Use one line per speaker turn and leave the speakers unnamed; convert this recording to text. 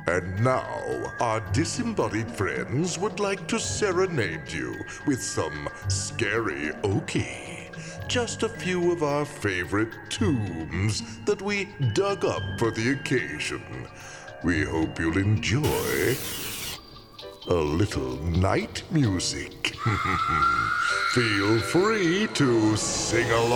And now, our disembodied friends would like to serenade you with some scary okie. Just a few of our favorite tunes that we dug up for the occasion. We hope you'll enjoy a little night music. Feel free to sing along.